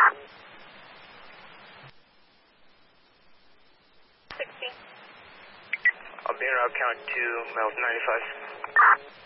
I'll be en route, count 2, miles 95.